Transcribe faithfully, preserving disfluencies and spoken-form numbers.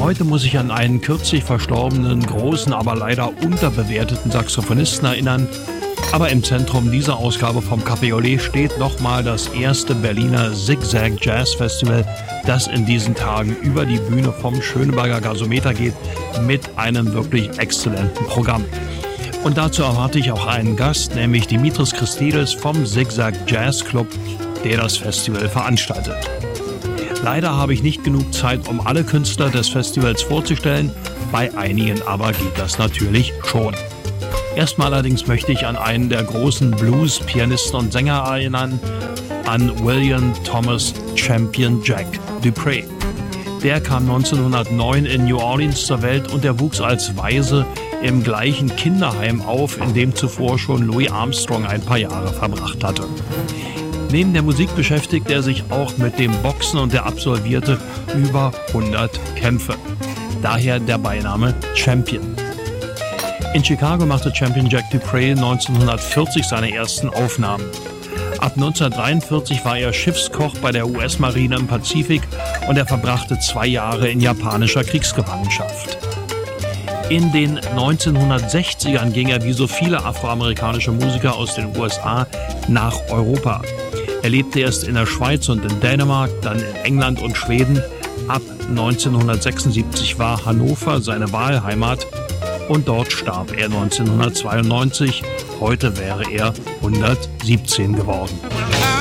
Heute muss ich an einen kürzlich verstorbenen, großen, aber leider unterbewerteten Saxophonisten erinnern. Aber im Zentrum dieser Ausgabe vom Cabriolet steht nochmal das erste Berliner Zigzag Jazz Festival, das in diesen Tagen über die Bühne vom Schöneberger Gasometer geht, mit einem wirklich exzellenten Programm. Und dazu erwarte ich auch einen Gast, nämlich Dimitris Christidis vom Zigzag Jazz Club, der das Festival veranstaltet. Leider habe ich nicht genug Zeit, um alle Künstler des Festivals vorzustellen, bei einigen aber geht das natürlich schon. Erstmal allerdings möchte ich an einen der großen Blues-Pianisten und Sänger erinnern, an William Thomas Champion Jack Dupree. Der kam neunzehnhundertneun in New Orleans zur Welt und er wuchs als Waise im gleichen Kinderheim auf, in dem zuvor schon Louis Armstrong ein paar Jahre verbracht hatte. Neben der Musik beschäftigt er sich auch mit dem Boxen und er absolvierte über hundert Kämpfe. Daher der Beiname Champion. In Chicago machte Champion Jack Dupree neunzehnhundertvierzig seine ersten Aufnahmen. Ab neunzehnhundertdreiundvierzig war er Schiffskoch bei der U S-Marine im Pazifik und er verbrachte zwei Jahre in japanischer Kriegsgefangenschaft. In den neunzehnhundertsechzigern ging er wie so viele afroamerikanische Musiker aus den U S A nach Europa. Er lebte erst in der Schweiz und in Dänemark, dann in England und Schweden. Ab neunzehnhundertsechsundsiebzig war Hannover seine Wahlheimat und dort starb er neunzehnhundertzweiundneunzig. Heute wäre er hundertsiebzehn geworden.